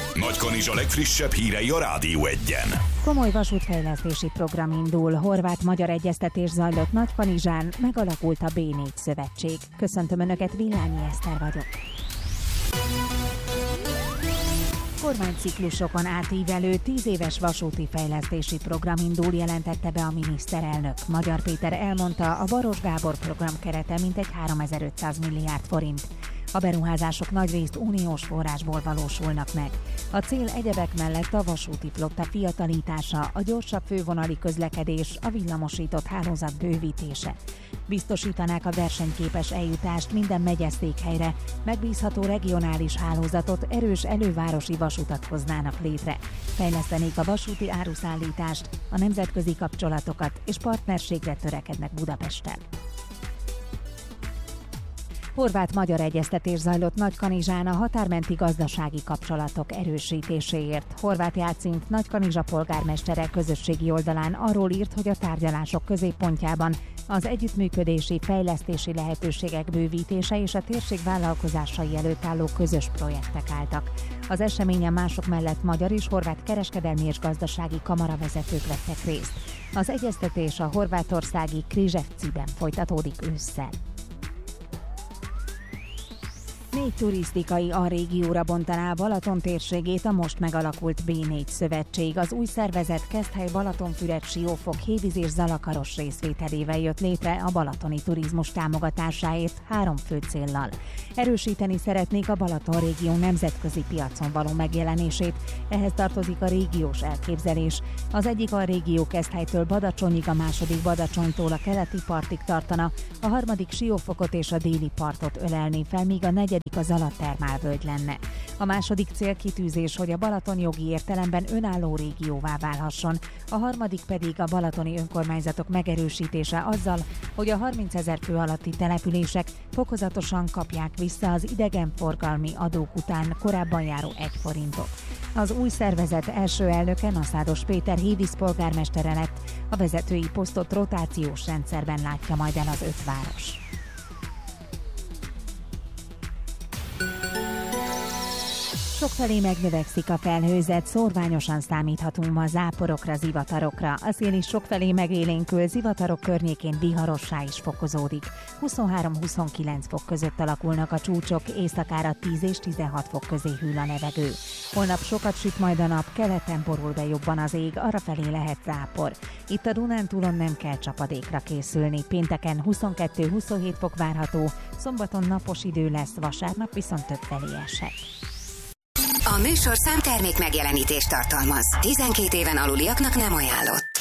Nagykanizsa legfrissebb hírei a Rádió Egyen. Komoly vasútfejlesztési program indul. Horvát-magyar egyeztetés zajlott Nagykanizsán, megalakult a B4 szövetség. Köszöntöm Önöket, Villányi Eszter vagyok. Kormányciklusokon átívelő 10 éves vasúti fejlesztési program indul, jelentette be a miniszterelnök. Magyar Péter elmondta, a Baross Gábor program kerete mintegy 3500 milliárd forint. A beruházások nagyrészt uniós forrásból valósulnak meg. A cél egyebek mellett a vasúti flotta fiatalítása, a gyorsabb fővonali közlekedés, a villamosított hálózat bővítése. Biztosítanák a versenyképes eljutást minden megyeszékhelyre, megbízható regionális hálózatot, erős elővárosi vasutat hoznának létre. Fejlesztenék a vasúti áruszállítást, a nemzetközi kapcsolatokat és partnerségre törekednek Budapesten. Horvát-magyar egyeztetés zajlott Nagykanizsán a határmenti gazdasági kapcsolatok erősítéséért. Horváth Jácint, Nagykanizsa polgármestere közösségi oldalán arról írt, hogy a tárgyalások középpontjában az együttműködési, fejlesztési lehetőségek bővítése és a térség vállalkozásai előtt álló közös projektek álltak. Az eseményen mások mellett magyar és horvát kereskedelmi és gazdasági kamaravezetők vettek részt. Az egyeztetés a horvátországi Križevciben folytatódik ősszel. 4 turisztikai alrégióra bontaná Balaton térségét a most megalakult B4 szövetség. Az új szervezet Keszthely, Balatonfüred, Siófok, Hévíz és Zalakaros részvételével jött létre a balatoni turizmus támogatásáért 3 fő céllal. Erősíteni szeretnék a Balaton régió nemzetközi piacon való megjelenését, ehhez tartozik a régiós elképzelés. Az egyik alrégió Keszthelytől Badacsonyig, a második Badacsonytól a keleti partig tartana, a harmadik Siófokot és a déli partot ölelné fel, míg a negyedik a Zalatermálvölgy lenne. A második célkitűzés, hogy a Balaton jogi értelemben önálló régióvá válhasson, a harmadik pedig a balatoni önkormányzatok megerősítése azzal, hogy a 30 000 fő alatti települések fokozatosan kapják vissza az idegenforgalmi adók után korábban járó 1 forintot. Az új szervezet első elnöke, Naszádos Péter Hévíz polgármestere lett, a vezetői posztot rotációs rendszerben látja majd el az 5 város. Sokfelé megnövekszik a felhőzet, szórványosan számíthatunk ma záporokra, zivatarokra. A szél is sokfelé megélénkül, zivatarok környékén viharossá is fokozódik. 23-29 fok között alakulnak a csúcsok, éjszakára 10 és 16 fok közé hűl a levegő. Holnap sokat süt majd a nap, keleten borul be jobban az ég, arrafelé lehet zápor. Itt a Dunántúlon nem kell csapadékra készülni. Pénteken 22-27 fok várható, szombaton napos idő lesz, vasárnap viszont többfelé eshet. A műsorszám termék megjelenítést tartalmaz. 12 éven aluliaknak nem ajánlott.